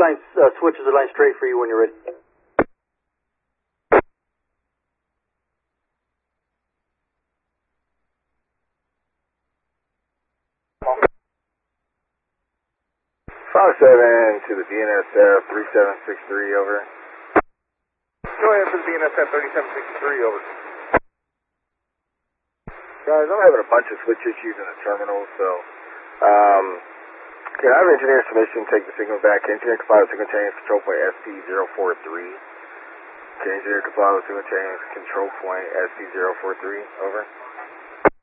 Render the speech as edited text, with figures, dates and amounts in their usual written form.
line switches the line straight for you when you're ready. Fox 7 to the BNSF 3763, over. Go ahead for the BNSF 3763, over. Guys, I'm having a bunch of switch issues in the terminal, so can I have engineer submission take the signal back? Engineer comply with signal change control point SP043. Okay, engineer comply with signal change control point SP043, over.